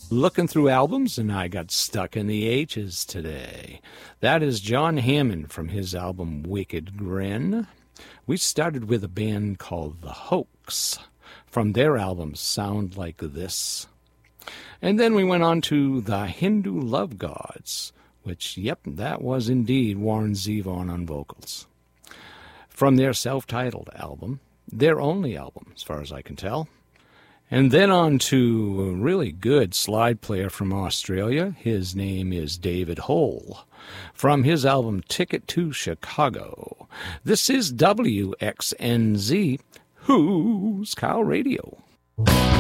Looking through albums, and I got stuck in the H's today. That is John Hammond from his album Wicked Grin. We started with a band called The Hoax from their album Sound Like This. And then we went on to the Hindu Love Gods, which, yep, that was indeed Warren Zevon on vocals. From their self-titled album, their only album as far as I can tell. And then on to a really good slide player from Australia. His name is David Hole. From his album Ticket to Chicago. This is WXNZ, Who's Cow Radio.